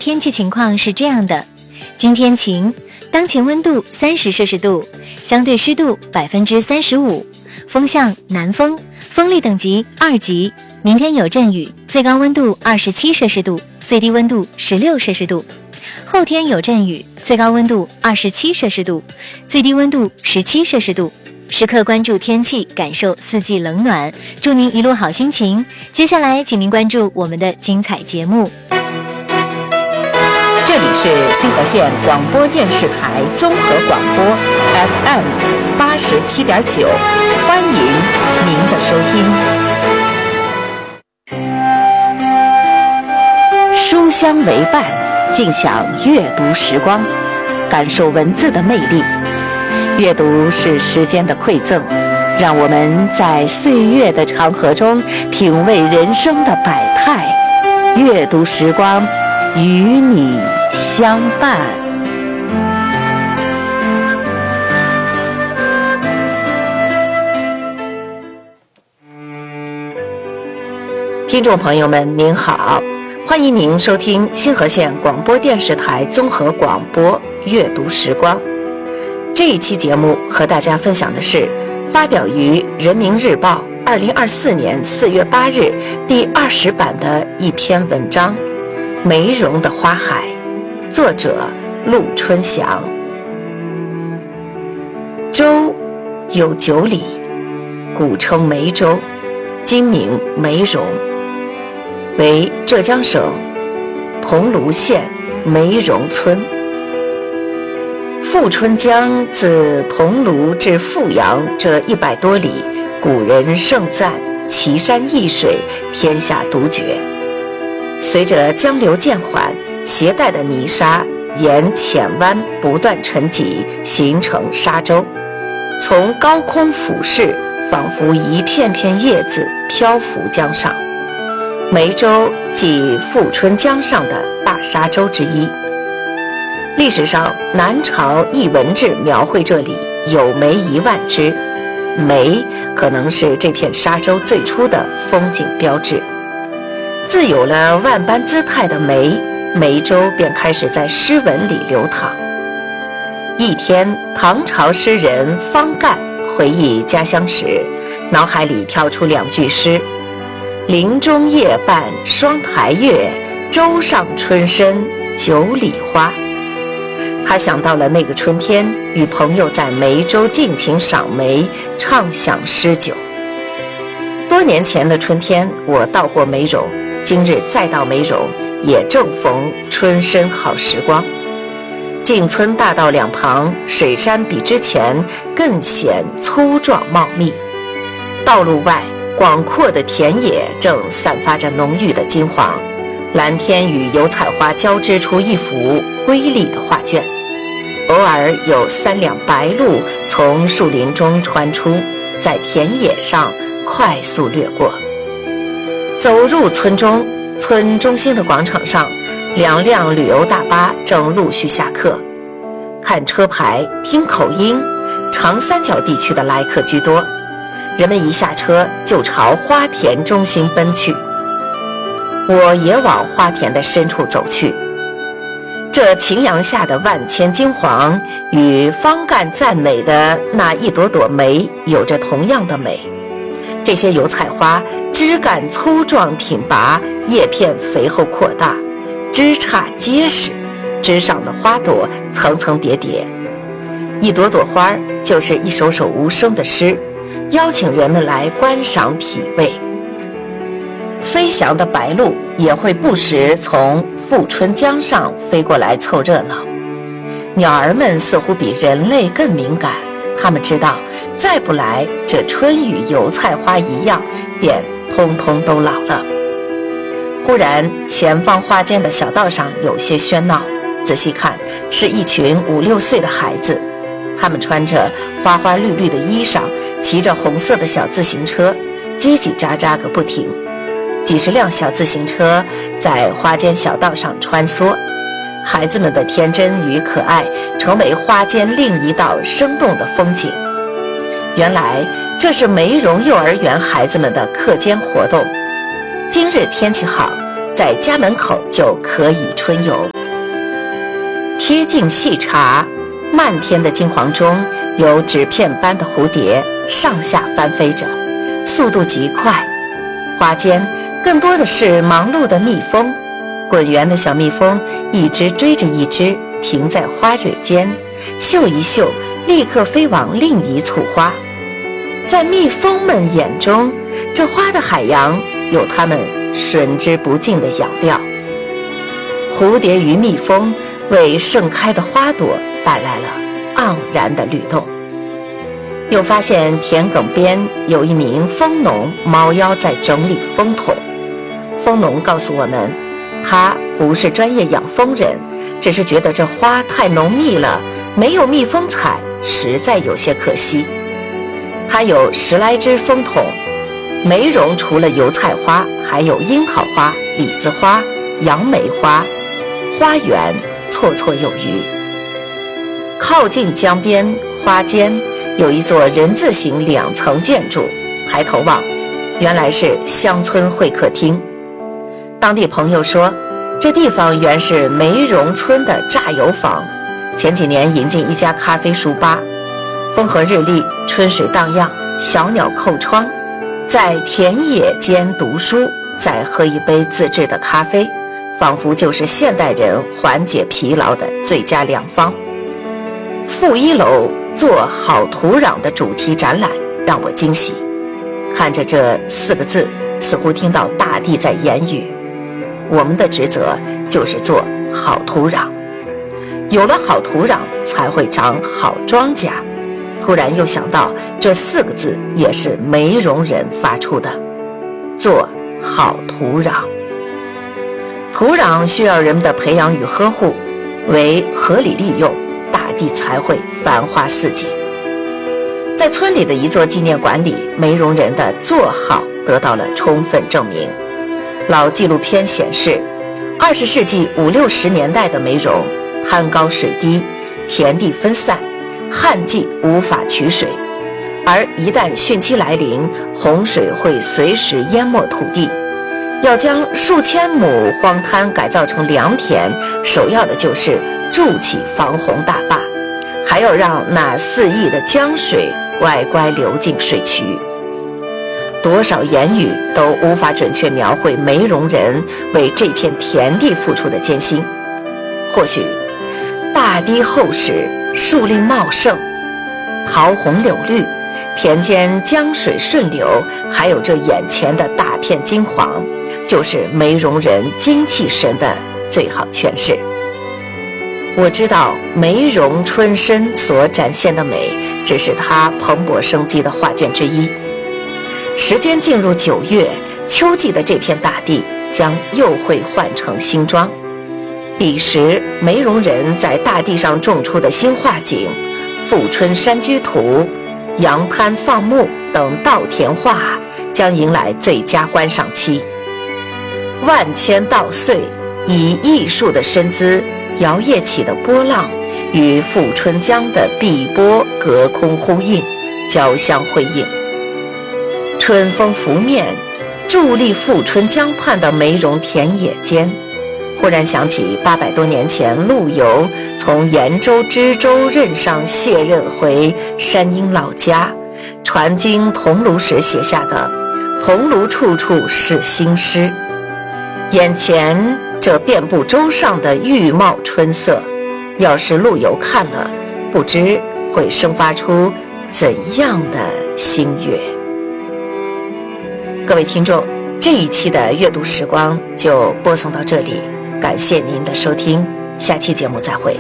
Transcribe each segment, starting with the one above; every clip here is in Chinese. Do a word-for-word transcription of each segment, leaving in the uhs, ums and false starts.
天气情况是这样的：今天晴，当前温度三十摄氏度，相对湿度百分之三十五，风向南风，风力等级二级。明天有阵雨，最高温度二十七摄氏度，最低温度十六摄氏度。后天有阵雨，最高温度二十七摄氏度，最低温度十七摄氏度。时刻关注天气，感受四季冷暖，祝您一路好心情。接下来请您关注我们的精彩节目。 这里是新河县广播电视台综合广播 F M 八十七点九，欢迎您的收听。书香为伴，尽享阅读时光，感受文字的魅力。阅读是时间的馈赠，让我们在岁月的长河中品味人生的百态。阅读时光，与你相伴。听众朋友们您好，欢迎您收听新河县广播电视台综合广播阅读时光。这一期节目和大家分享的是发表于人民日报二零二四年四月八日第二十版的一篇文章《梅荣的花海》，作者陆春祥。州有九里，古称梅州，今名梅荣，为浙江省桐庐县梅荣村。富春江自桐庐至富阳这一百多里，古人盛赞奇山异水，天下独绝。随着江流渐缓，携带的泥沙沿浅湾不断沉积，形成沙洲，从高空俯视，仿佛一片片叶子漂浮江上。梅州即富春江上的大沙洲之一。历史上南朝艺文志描绘这里有梅一万只，梅可能是这片沙洲最初的风景标志。自有了万般姿态的梅，梅州便开始在诗文里流淌。一天，唐朝诗人方干回忆家乡时，脑海里跳出两句诗：林中夜半双台月，洲上春深九里花。他想到了那个春天，与朋友在梅州尽情赏梅，畅享诗酒。多年前的春天，我到过梅荣，今日再到梅荣，也正逢春深好时光。进村大道两旁，水杉比之前更显粗壮茂密。道路外，广阔的田野正散发着浓郁的金黄，蓝天与油菜花交织出一幅瑰丽的画卷。偶尔有三辆白鹭从树林中穿出，在田野上快速掠过。走入村中，村中心的广场上，两辆旅游大巴正陆续下客。看车牌，听口音，长三角地区的来客居多。人们一下车就朝花田中心奔去。我也往花田的深处走去。这晴阳下的万千金黄，与方干赞美的那一朵朵梅有着同样的美。这些油菜花枝干粗壮挺拔，叶片肥厚扩大，枝杈结实，枝上的花朵层层叠叠。一朵朵花就是一首首无声的诗，邀请人们来观赏体味。飞翔的白鹭也会不时从富春江上飞过来凑热闹。鸟儿们似乎比人类更敏感，它们知道再不来，这春与油菜花一样，便通通都老了。忽然，前方花间的小道上有些喧闹，仔细看，是一群五六岁的孩子，他们穿着花花绿绿的衣裳，骑着红色的小自行车，叽叽喳喳个不停。几十辆小自行车在花间小道上穿梭，孩子们的天真与可爱成为花间另一道生动的风景。原来这是梅荣幼儿园孩子们的课间活动。今日天气好，在家门口就可以春游。 贴近细查，漫天的金黄中有纸片般的蝴蝶上下翻飞着，速度极快。花间更多的是忙碌的蜜蜂，滚圆的小蜜蜂一只追着一只，停在花蕊间，嗅一嗅，立刻飞往另一簇花。在蜜蜂们眼中，这花的海洋有它们吮之不尽的养料。蝴蝶与蜜蜂为盛开的花朵带来了盎然的律动。又发现田埂边有一名蜂农猫腰在整理蜂桶。蜂农告诉我们，他不是专业养蜂人，只是觉得这花太浓密了，没有蜜蜂采，实在有些可惜。他有十来只蜂桶，梅茸除了油菜花，还有樱桃花、李子花、杨梅花，花园绰绰有余。靠近江边花间有一座人字形两层建筑，抬头望，原来是乡村会客厅。当地朋友说，这地方原是梅茸村的榨油坊，前几年引进一家咖啡书吧，风和日丽，春水荡漾，小鸟叩窗，在田野间读书，再喝一杯自制的咖啡，仿佛就是现代人缓解疲劳的最佳良方。负一楼做好土壤的主题展览让我惊喜，看着这四个字，似乎听到大地在言语，我们的职责就是做好土壤，有了好土壤才会长好庄稼。突然又想到这四个字也是梅茸人发出的，做好土壤。土壤需要人们的培养与呵护，为合理利用，大地才会繁花似锦。在村里的一座纪念馆里，梅茸人的做好得到了充分证明。老纪录片显示，二十世纪五六十年代的梅茸滩高水低，田地分散，旱季无法取水，而一旦汛期来临，洪水会随时淹没土地。要将数千亩荒滩改造成良田，首要的就是筑起防洪大坝，还要让那四亿的江水乖乖流进水渠。多少言语都无法准确描绘梅茸人为这片田地付出的艰辛。或许大堤厚实，树林茂盛，桃红柳绿，田间江水顺流，还有这眼前的大片金黄，就是梅茸人精气神的最好诠释。我知道梅茸春深所展现的美，只是它蓬勃生机的画卷之一。时间进入九月，秋季的这片大地将又会换成新装。彼时梅茸人在大地上种出的新画景，富春山居图、扬滩放牧等稻田画将迎来最佳观赏期。万千稻穗以艺术的身姿摇曳起的波浪，与富春江的碧波隔空呼应，交相辉映。春风拂面，伫立富春江畔的梅茸田野间，忽然想起八百多年前陆游从延州知州任上卸任回山阴老家，传经桐庐时写下的“桐庐处处是新诗”。眼前这遍布洲上的郁茂春色，要是陆游看了，不知会生发出怎样的心悦。各位听众，这一期的阅读时光就播送到这里，感谢您的收听，下期节目再会。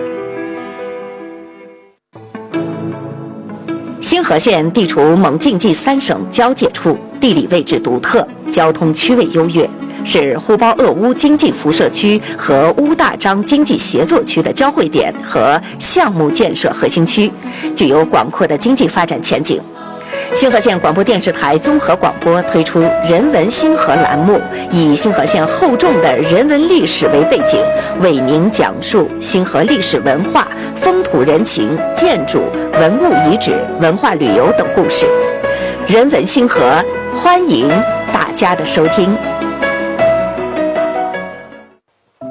兴和县地处蒙晋冀三省交界处，地理位置独特，交通区位优越，是呼包鄂乌经济辐射区和乌大章经济协作区的交汇点和项目建设核心区，具有广阔的经济发展前景。兴和县广播电视台综合广播推出人文兴和栏目，以兴和县厚重的人文历史为背景，为您讲述兴和历史文化、风土人情、建筑、文物遗址、文化旅游等故事。人文兴和，欢迎大家的收听。